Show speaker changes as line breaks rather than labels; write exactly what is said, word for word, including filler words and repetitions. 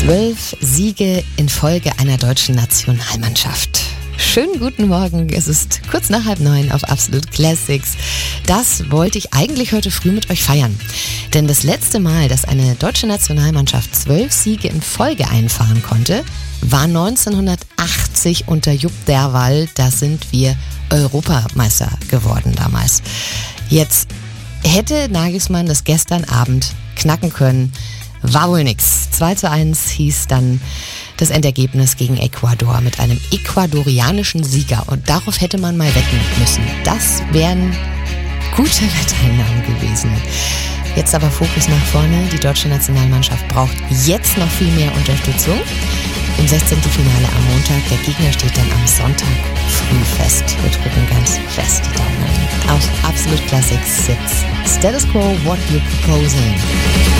Zwölf Siege in Folge einer deutschen Nationalmannschaft. Schönen guten Morgen, es ist kurz nach halb neun auf Absolute Classics. Das wollte ich eigentlich heute früh mit euch feiern. Denn das letzte Mal, dass eine deutsche Nationalmannschaft zwölf Siege in Folge einfahren konnte, war neunzehnhundertachtzig unter Jupp Derwall. Da sind wir Europameister geworden damals. Jetzt hätte Nagelsmann das gestern Abend knacken können. War wohl nix. zwei zu eins hieß dann das Endergebnis gegen Ecuador mit einem ecuadorianischen Sieger. Und darauf hätte man mal wetten müssen. Das wären gute Wetteinnahmen gewesen. Jetzt aber Fokus nach vorne. Die deutsche Nationalmannschaft braucht jetzt noch viel mehr Unterstützung. Im sechzehnten Finale am Montag. Der Gegner steht dann am Sonntag früh fest. Wir drücken ganz fest die Daumen. Auf Absolute Classics sechs. Status Quo, what you proposing?